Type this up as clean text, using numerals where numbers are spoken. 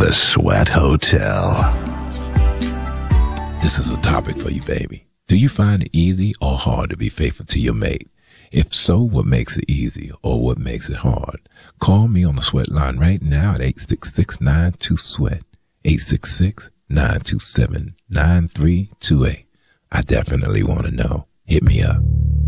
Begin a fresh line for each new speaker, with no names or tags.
The Sweat Hotel.
This is a topic for you, baby. Do you find it easy or hard to be faithful to your mate? If so, what makes it easy or what makes it hard? Call me on the Sweat line right now at 866-92-SWEAT, 866-927-9328. I definitely want to know. Hit me up.